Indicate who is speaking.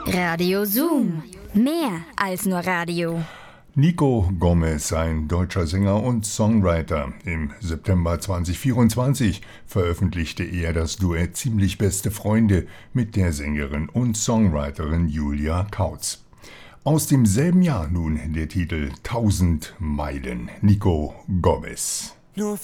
Speaker 1: Radio Zoom. Mehr als nur Radio.
Speaker 2: Nico Gomez, ein deutscher Sänger und Songwriter. Im September 2024 veröffentlichte er das Duett Ziemlich beste Freunde mit der Sängerin und Songwriterin Julia Kautz. Aus demselben Jahr nun der Titel 1000 Meilen, Nico Gomez.